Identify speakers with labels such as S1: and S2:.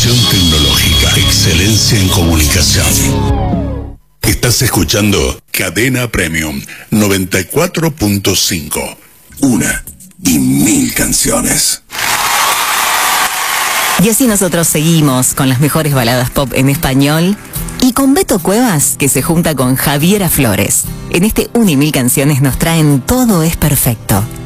S1: Innovación tecnológica, excelencia en comunicación. Estás escuchando Cadena Premium 94.5. Una y mil canciones.
S2: Y así nosotros seguimos con las mejores baladas pop en español y con Beto Cuevas, que se junta con Javiera Flores. En este 1 y 1000 canciones nos traen Todo es Perfecto.